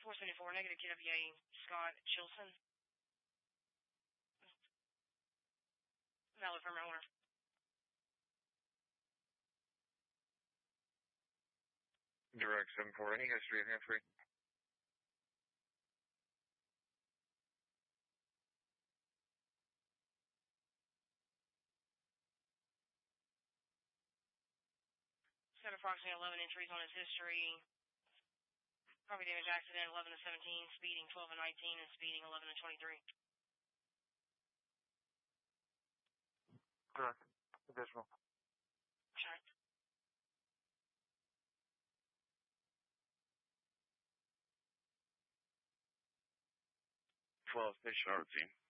474, negative KWA, Scott Chilson. Valid permit owner. Direct 74, any history of hand-free? Got approximately 11 entries on his history. Property damage accident 11 to 17, speeding 12 and 19, and speeding 11 and 23. Correct. Additional. Check. 12, station over team.